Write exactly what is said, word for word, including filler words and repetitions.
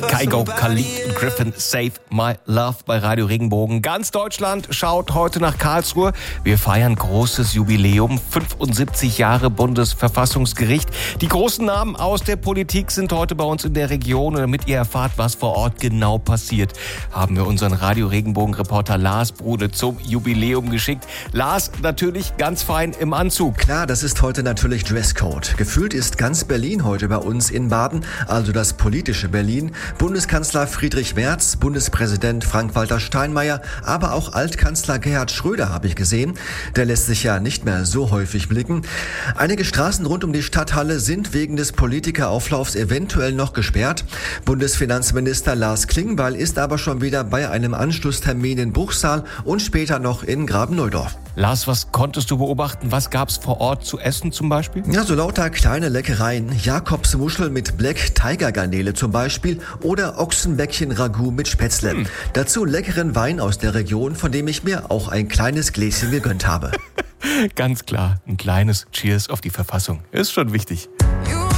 Kygo, Khalid und Griffin, Save My Love bei Radio Regenbogen. Ganz Deutschland schaut heute nach Karlsruhe. Wir feiern großes Jubiläum, fünfundsiebzig Jahre Bundesverfassungsgericht. Die großen Namen aus der Politik sind heute bei uns in der Region. Und damit ihr erfahrt, was vor Ort genau passiert, haben wir unseren Radio Regenbogen-Reporter Lars Brude zum Jubiläum geschickt. Lars, natürlich ganz fein im Anzug. Klar, das ist heute natürlich Dresscode. Gefühlt ist ganz Berlin heute bei uns in Baden, also das politische Berlin. Bundeskanzler Friedrich Merz, Bundespräsident Frank-Walter Steinmeier, aber auch Altkanzler Gerhard Schröder habe ich gesehen. Der lässt sich ja nicht mehr so häufig blicken. Einige Straßen rund um die Stadthalle sind wegen des Politikerauflaufs eventuell noch gesperrt. Bundesfinanzminister Lars Klingbeil ist aber schon wieder bei einem Anschlusstermin in Bruchsal und später noch in Graben-Neudorf. Lars, was konntest du beobachten? Was gab's vor Ort zu essen zum Beispiel? Ja, so lauter kleine Leckereien. Jakobsmuschel mit Black Tiger Garnele zum Beispiel oder Ochsenbäckchen Ragout mit Spätzle. Hm. Dazu leckeren Wein aus der Region, von dem ich mir auch ein kleines Gläschen gegönnt habe. Ganz klar, ein kleines Cheers auf die Verfassung. Ist schon wichtig. You